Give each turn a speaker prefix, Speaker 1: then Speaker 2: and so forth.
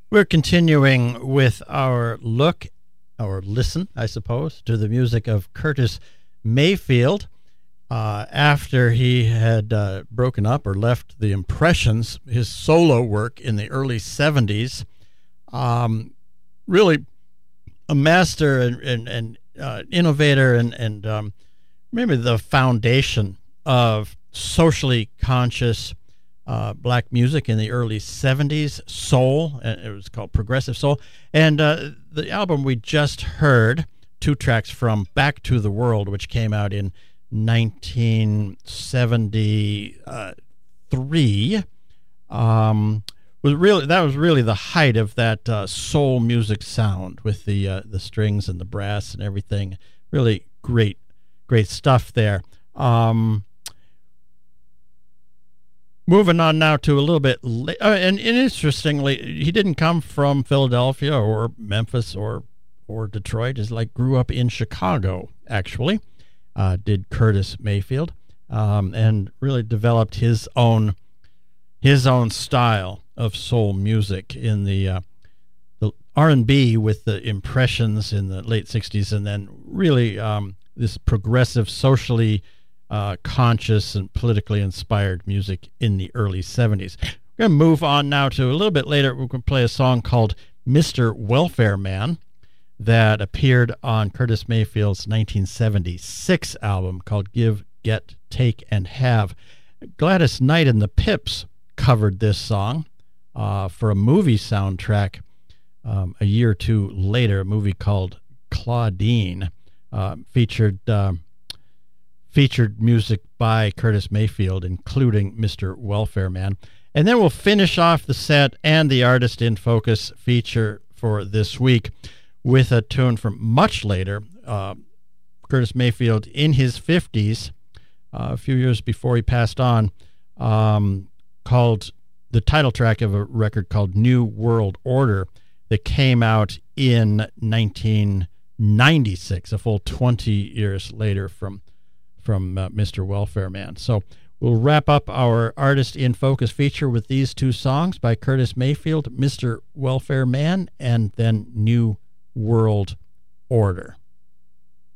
Speaker 1: We're continuing with our listen, I suppose, to the music of Curtis Mayfield. After he had broken up or left the Impressions, his solo work in the early 70s, really a master and innovator and maybe the foundation of socially conscious black music in the early 70s, soul, and it was called progressive soul. And the album we just heard, 2 tracks from Back to the World, which came out in 1973, was really the height of that soul music sound with the strings and the brass and everything. Really great stuff there. Moving on now to a little bit, and interestingly, he didn't come from Philadelphia or Memphis or Detroit. He's grew up in Chicago, actually. Did Curtis Mayfield, and really developed his own style of soul music in the R&B with the Impressions in the late 60s, and then really this progressive, socially conscious and politically inspired music in the early 70s. We're going to move on now to a little bit later. We're going to play a song called Mr. Welfare Man that appeared on Curtis Mayfield's 1976 album called Give, Get, Take, and Have. Gladys Knight and the Pips covered this song for a movie soundtrack a year or two later, a movie called Claudine, featured music by Curtis Mayfield, including Mr. Welfare Man. And then we'll finish off the set and the Artist in Focus feature for this week with a tune from much later. Curtis Mayfield, in his 50s, a few years before he passed on, called the title track of a record called New World Order that came out in 1996, a full 20 years later from Mr. Welfare Man. So we'll wrap up our Artist in Focus feature with these 2 songs by Curtis Mayfield, Mr. Welfare Man, and then New World Order.